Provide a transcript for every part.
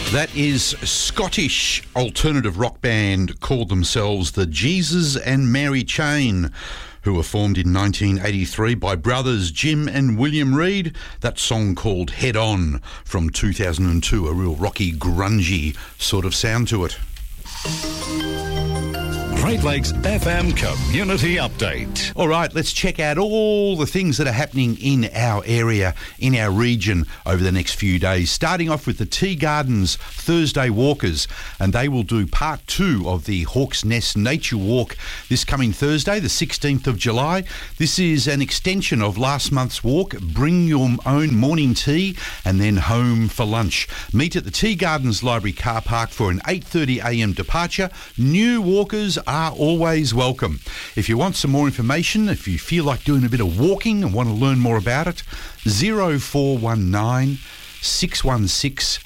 That is Scottish alternative rock band called themselves the Jesus and Mary Chain, who were formed in 1983 by brothers Jim and William Reid. That song called Head On from 2002, a real rocky, grungy sort of sound to it. Great Lakes FM Community Update. All right, let's check out all the things that are happening in our area, in our region over the next few days. Starting off with the Tea Gardens Thursday Walkers, and they will do part 2 of the Hawk's Nest Nature Walk this coming Thursday, the 16th of July. This is an extension of last month's walk. Bring your own morning tea and then home for lunch. Meet at the Tea Gardens Library car park for an 8:30am departure. New walkers are always welcome. If you want some more information, if you feel like doing a bit of walking and want to learn more about it, 0419 616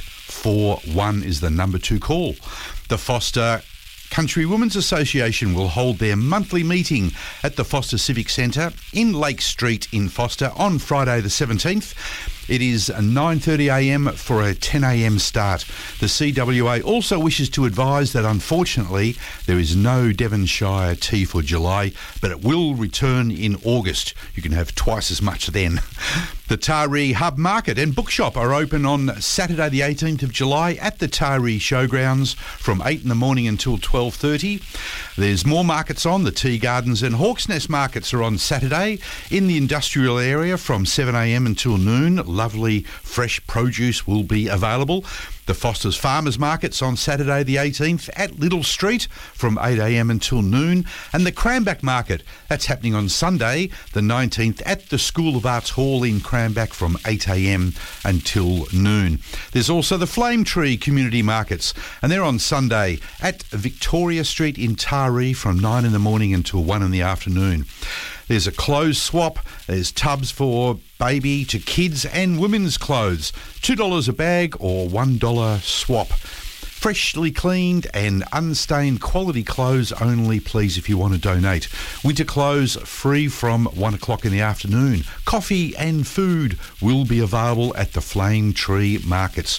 841 is the number to call. The Foster Country Women's Association will hold their monthly meeting at the Foster Civic Centre in Lake Street in Foster on Friday the 17th. It is 9:30am for a 10am start. The CWA also wishes to advise that unfortunately there is no Devonshire tea for July, but it will return in August. You can have twice as much then. The Taree Hub Market and Bookshop are open on Saturday the 18th of July at the Taree Showgrounds from 8 in the morning until 12:30. There's more markets on. The Tea Gardens and Hawk's Nest markets are on Saturday in the industrial area from 7am until noon. Lovely fresh produce will be available. The Foster's Farmers Market's on Saturday the 18th at Little Street from 8am until noon. And the Cranback Market, that's happening on Sunday the 19th at the School of Arts Hall in Cranback from 8am until noon. There's also the Flame Tree Community Markets, and they're on Sunday at Victoria Street in Taree from 9 in the morning until 1 in the afternoon. There's a clothes swap. There's tubs for baby to kids and women's clothes. $2 a bag or $1 swap. Freshly cleaned and unstained quality clothes only, please, if you want to donate. Winter clothes free from 1 o'clock in the afternoon. Coffee and food will be available at the Flame Tree Markets.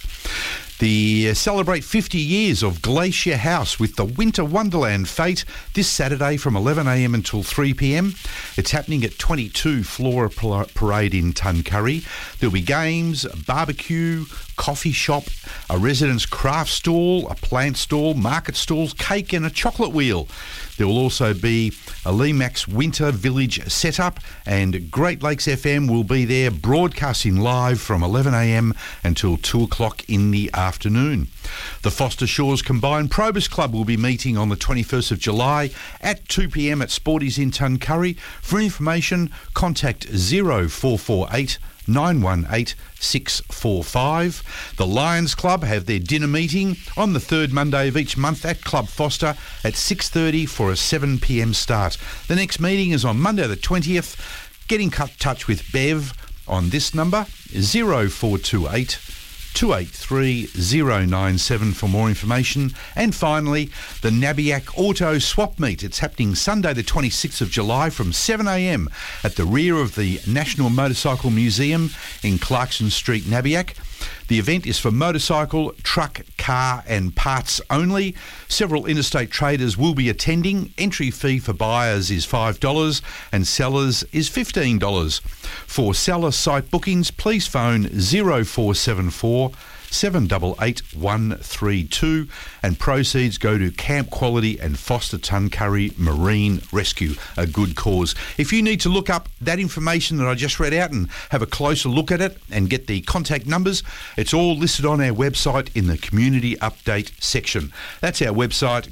Celebrate 50 years of Glacier House with the Winter Wonderland Fete this Saturday from 11am until 3pm. It's happening at 22 Flora Parade in Tuncurry. There'll be games, a barbecue, coffee shop, a residence craft stall, a plant stall, market stalls, cake and a chocolate wheel. There will also be a Lemax Winter Village setup, and Great Lakes FM will be there broadcasting live from 11am until 2 o'clock in the afternoon. The Foster Shores Combined Probus Club will be meeting on the 21st of July at 2pm at Sporties in Tuncurry. For information, contact 0448 918 645. The Lions Club have their dinner meeting on the third Monday of each month at Club Foster at 6:30 for a 7pm start. The next meeting is on Monday the 20th. Get in touch with Bev on this number, 0428 283 097 for more information. And finally, the Nabiac Auto Swap Meet. It's happening Sunday the 26th of July from 7am at the rear of the National Motorcycle Museum in Clarkson Street, Nabiac. The event is for motorcycle, truck, car and parts only. Several interstate traders will be attending. Entry fee for buyers is $5 and sellers is $15. For seller site bookings, please phone 0474 788 132 and proceeds go to Camp Quality and Foster Tuncurry Marine Rescue, a good cause. If you need to look up that information that I just read out and have a closer look at it and get the contact numbers, it's all listed on our website in the Community Update section. That's our website,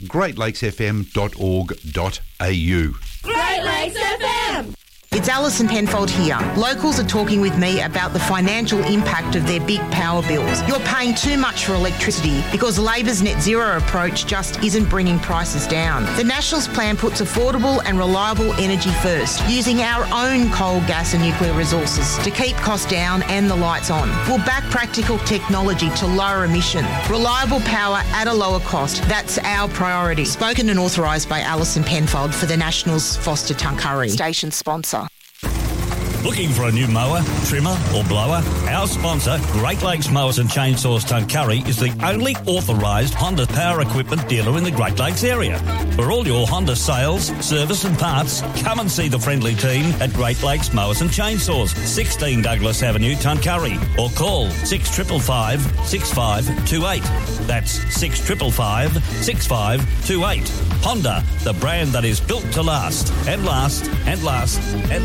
greatlakesfm.org.au. Great Lakes FM! It's Alison Penfold here. Locals are talking with me about the financial impact of their big power bills. You're paying too much for electricity because Labor's net zero approach just isn't bringing prices down. The Nationals plan puts affordable and reliable energy first, using our own coal, gas and nuclear resources to keep costs down and the lights on. We'll back practical technology to lower emission. Reliable power at a lower cost. That's our priority. Spoken and authorised by Alison Penfold for the Nationals Foster Tuncurry. Station sponsor. Looking for a new mower, trimmer or blower? Our sponsor, Great Lakes Mowers and Chainsaws Tuncurry, is the only authorised Honda power equipment dealer in the Great Lakes area. For all your Honda sales, service and parts, come and see the friendly team at Great Lakes Mowers and Chainsaws, 16 Douglas Avenue, Tuncurry, or call 6555 6528. That's 6555 6528. Honda, the brand that is built to last and last and last and